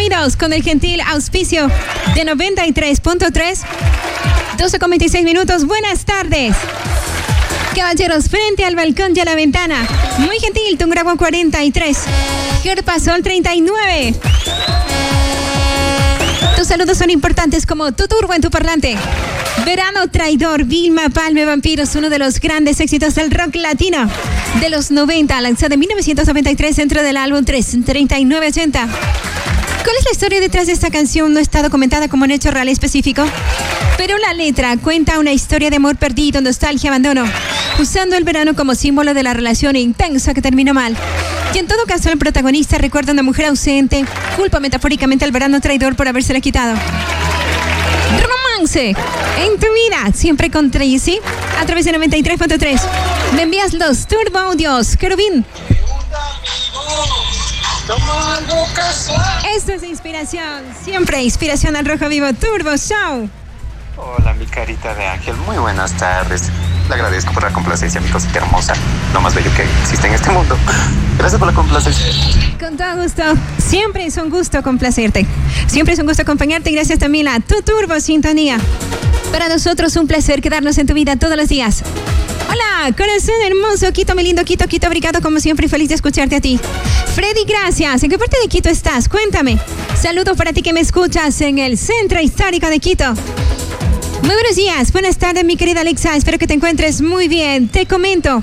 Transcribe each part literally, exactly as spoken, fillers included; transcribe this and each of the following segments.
oídos con el gentil auspicio de noventa y tres punto tres. doce con veintiséis minutos. Buenas tardes. Caballeros, frente al balcón y a la ventana. Muy gentil, Tungurahua cuarenta y tres. Jerpasol treinta y nueve. Tus saludos son importantes como tu turbo en tu parlante. Verano Traidor, Vilma Palme Vampiros, uno de los grandes éxitos del rock latino de los noventa, lanzado en mil novecientos noventa y tres dentro del álbum treinta y nueve ochenta. ¿Cuál es la historia detrás de esta canción? No está documentada como un hecho real específico, pero la letra cuenta una historia de amor perdido, nostalgia, abandono, usando el verano como símbolo de la relación intensa que terminó mal. Y en todo caso, el protagonista recuerda a una mujer ausente, culpa metafóricamente al verano traidor por habérsela quitado. Romance en tu vida, siempre con Tracy, a través de noventa y tres punto tres. Me envías los turbo audios, Querubín. Esto es inspiración, siempre inspiración al Rojo Vivo Turbo Show. Hola, mi carita de ángel, muy buenas tardes. Le agradezco por la complacencia, mi cosita hermosa, lo más bello que existe en este mundo. Gracias por la complacencia. Con todo gusto, siempre es un gusto complacerte. Siempre es un gusto acompañarte y gracias también a tu Turbo Sintonía. Para nosotros un placer quedarnos en tu vida todos los días. Hola, corazón hermoso, Quito, mi lindo Quito, Quito, obrigado como siempre y feliz de escucharte a ti. Freddy, gracias. ¿En qué parte de Quito estás? Cuéntame. Saludos para ti que me escuchas en el Centro Histórico de Quito. Muy buenos días, buenas tardes mi querida Alexa, espero que te encuentres muy bien. Te comento.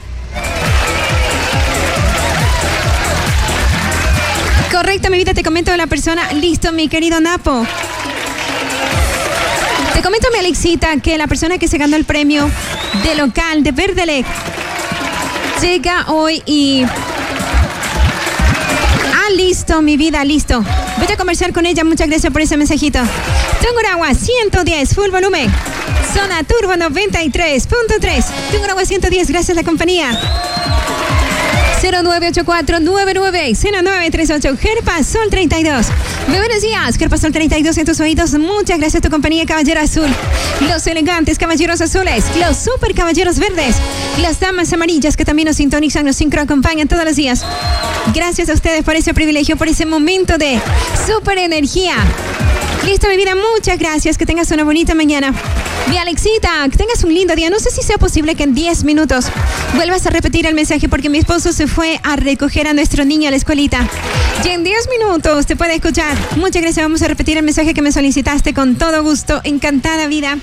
Correcto, mi vida, te comento de la persona. Listo, mi querido Napo. Te comento, mi Alexita, que la persona que se ganó el premio de local de Verdelec llega hoy y... Ah, listo, mi vida, listo. Voy a conversar con ella, muchas gracias por ese mensajito. Tungurahua ciento diez, full volumen. Zona Turbo noventa y tres punto tres. Tungurahua ciento diez, gracias a la compañía. cero nueve ocho cuatro nueve nueve cero nueve tres ocho. Jerpasol treinta y dos. Muy buenos días, Jerpasol treinta y dos en tus oídos. Muchas gracias a tu compañía, Caballero Azul. Los elegantes caballeros azules, los super caballeros verdes, las damas amarillas que también nos sintonizan, nos sincro acompañan todos los días. Gracias a ustedes por ese privilegio, por ese momento de super energía. Listo, mi vida, muchas gracias. Que tengas una bonita mañana. Mi Alexita, que tengas un lindo día. No sé si sea posible que en diez minutos vuelvas a repetir el mensaje porque mi esposo se fue a recoger a nuestro niño a la escuelita. Y en diez minutos te puede escuchar. Muchas gracias. Vamos a repetir el mensaje que me solicitaste con todo gusto. Encantada, vida.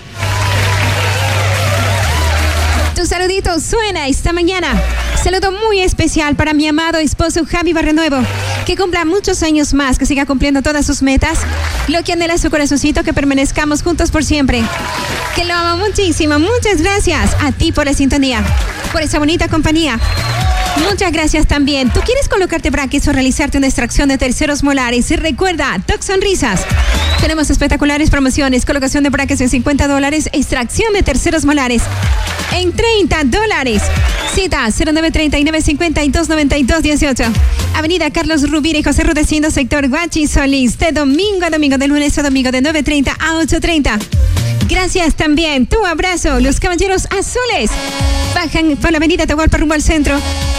Tu saludito suena esta mañana. Saludo muy especial para mi amado esposo Javi Barrenuevo. Que cumpla muchos años más, que siga cumpliendo todas sus metas. Lo que anhela su corazoncito, que permanezcamos juntos por siempre. Que lo amo muchísimo. Muchas gracias a ti por la sintonía, por esa bonita compañía. Muchas gracias también. ¿Tú quieres colocarte brackets o realizarte una extracción de terceros molares? Y recuerda, Doc Sonrisas. Tenemos espectaculares promociones. Colocación de brackets en cincuenta dólares. Extracción de terceros molares en treinta dólares. Cita cero nueve treinta y nueve cincuenta y dos noventa y dos dieciocho. Avenida Carlos Rubira y José Rudecindo, sector Guachi Solís. De domingo a domingo, de lunes a domingo, de nueve treinta a ocho treinta. Gracias también. Tu abrazo. Los Caballeros Azules bajan por la avenida Atahualpa rumbo al centro.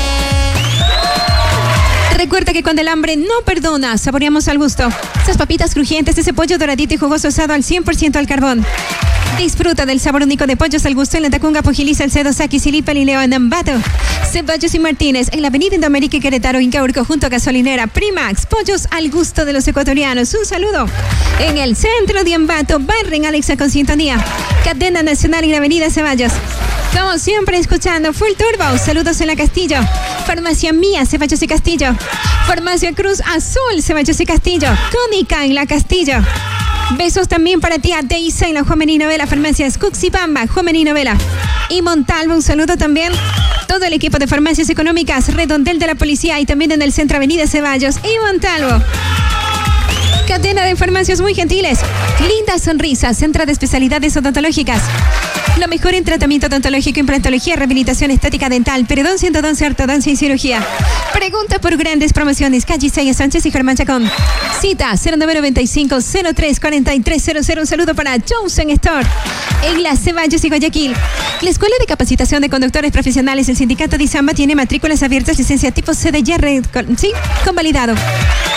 Recuerda que cuando el hambre no perdona, saboreamos al gusto. Esas papitas crujientes, ese pollo doradito y jugoso asado al cien por ciento al carbón. Disfruta del sabor único de Pollos al Gusto en la Tacunga, Pujilí, Salcedo, Saki, Silipa, Lileo, en Ambato. Ceballos y Martínez en la avenida Indoamérica y Querétaro, Incaurco, junto a Gasolinera Primax. Pollos al gusto de los ecuatorianos. Un saludo. En el centro de Ambato, barren Alexa con sintonía. Cadena Nacional en la avenida Ceballos. Como siempre, escuchando Full Turbo. Saludos en la Castillo. Farmacia Mía, Ceballos y Castillo. Farmacia Cruz Azul, Ceballos y Castillo. Cónica en la Castillo. Besos también para ti a Deisa en la Juan Menino Vela, Farmacias Cuxibamba, Juan Menino Vela. Y Montalvo, un saludo también. Todo el equipo de Farmacias Económicas, Redondel de la Policía y también en el Centro Avenida Ceballos y Montalvo. Cadena de farmacias muy gentiles. Linda Sonrisa, Centro de Especialidades Odontológicas. Lo mejor en tratamiento odontológico, implantología, rehabilitación estética dental, periodoncia, endodoncia, ortodoncia y cirugía. Pregunta por grandes promociones. Calle Isaiah Sánchez y Germán Chacón. Cita cero nueve nueve cinco cero tres cuatro tres cero cero. Un saludo para Johnson Store en Las Ceballos y Guayaquil. La Escuela de Capacitación de Conductores Profesionales, el Sindicato de Izamba, tiene matrículas abiertas, licencia tipo C de R, sí, convalidado.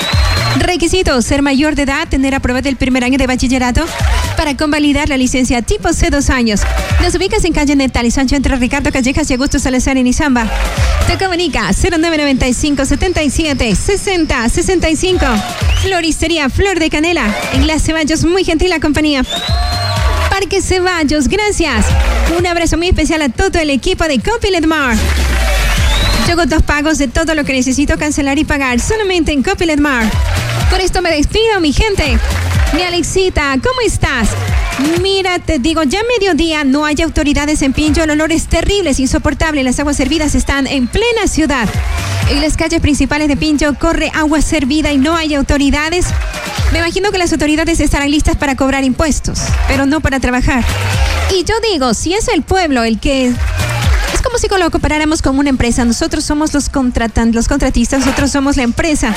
Requisitos: ser mayor de edad, tener aprobado el primer año de bachillerato para convalidar la licencia tipo C dos años. Nos ubicas en calle Netal y Sancho entre Ricardo Callejas y Augusto Salazar en Izamba. Te comunica cero nueve nueve cinco setenta y siete sesenta sesenta y cinco. Floristería Flor de Canela en Las Ceballos, muy gentil la compañía. Parque Ceballos, gracias. Un abrazo muy especial a todo el equipo de Copilot Mar. Yo hago dos pagos de todo lo que necesito cancelar y pagar solamente en Copilot Mar. Con esto me despido, mi gente. Mi Alexita, ¿cómo estás? Mira, te digo, ya mediodía no hay autoridades en Pincho. El olor es terrible, es insoportable. Las aguas servidas están en plena ciudad. En las calles principales de Pincho corre agua servida y no hay autoridades. Me imagino que las autoridades estarán listas para cobrar impuestos, pero no para trabajar. Y yo digo, si es el pueblo el que... Es como si lo comparáramos con una empresa. Nosotros somos los contratantes, los contratistas, nosotros somos la empresa.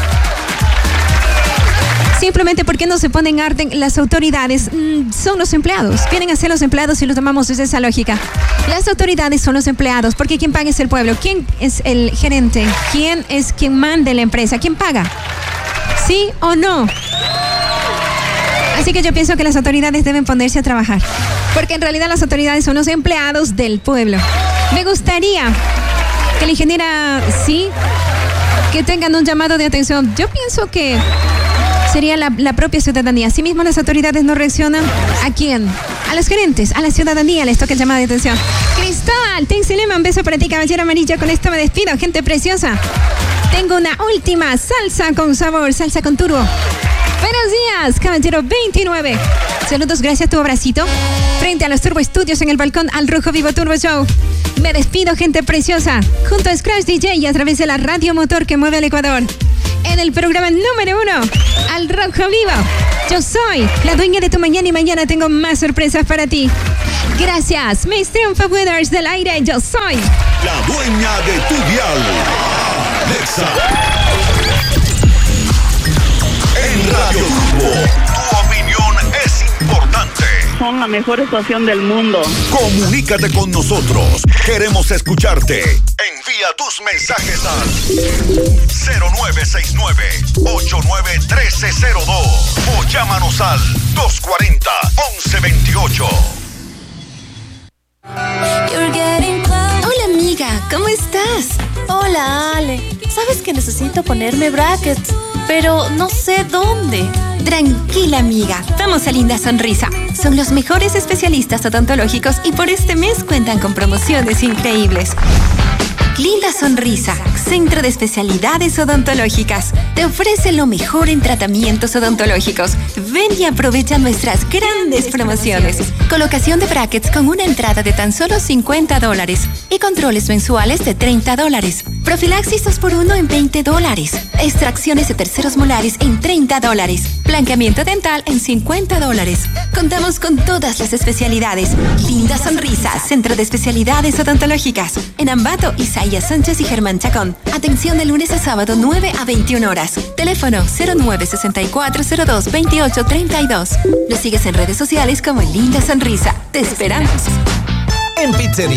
Simplemente porque no se ponen orden las autoridades, mmm, son los empleados. Vienen a ser los empleados y lo tomamos desde esa lógica. Las autoridades son los empleados, porque quien paga es el pueblo. ¿Quién es el gerente? ¿Quién es quien manda en la empresa? ¿Quién paga? ¿Sí o no? Así que yo pienso que las autoridades deben ponerse a trabajar, porque en realidad las autoridades son los empleados del pueblo. Me gustaría que la ingeniera, sí, que tengan un llamado de atención. Yo pienso que sería la, la propia ciudadanía. Así mismo las autoridades no reaccionan. ¿A quién? A los gerentes, a la ciudadanía les toca el llamado de atención. Cristal, Tensilema, un beso para ti, caballero amarillo. Con esto me despido, gente preciosa. Tengo una última salsa con sabor, salsa con turbo. Buenos días, caballero veintinueve. Saludos, gracias a tu abracito. Frente a los Turbo Estudios en el balcón al Rojo Vivo Turbo Show. Me despido, gente preciosa. Junto a Scratch D J y a través de la radio motor que mueve el Ecuador. En el programa número uno, al Rojo Vivo. Yo soy la dueña de tu mañana y mañana tengo más sorpresas para ti. Gracias, mis Triunfo Winners del aire. Yo soy la dueña de tu dial. Nexa. En Radio Turbo, tu opinión es importante. Son la mejor estación del mundo. Comunícate con nosotros. Queremos escucharte. Envía tus mensajes al cero nueve seis nueve, ocho nueve uno tres cero dos o llámanos al dos cuatro cero, once veintiocho. Hola amiga, ¿cómo estás? Hola Ale, sabes que necesito ponerme brackets, pero no sé dónde. Tranquila amiga, vamos a Linda Sonrisa. Son los mejores especialistas odontológicos y por este mes cuentan con promociones increíbles. Linda Sonrisa, Centro de Especialidades Odontológicas. Te ofrece lo mejor en tratamientos odontológicos. Ven y aprovecha nuestras grandes promociones. Colocación de brackets con una entrada de tan solo cincuenta dólares y controles mensuales de treinta dólares. Profilaxis dos por uno en veinte dólares. Extracciones de terceros molares en treinta dólares. Blanqueamiento dental en cincuenta dólares. Contamos con todas las especialidades. Linda Sonrisa, Centro de Especialidades Odontológicas. En Ambato, Isaías Sánchez y Germán Chacón. Atención de lunes a sábado nueve a veintiuna horas. Teléfono cero nueve seis cuatro cero dos veintiocho treinta y dos. Nos sigues en redes sociales como Linda Sonrisa. Te esperamos. En Pizzería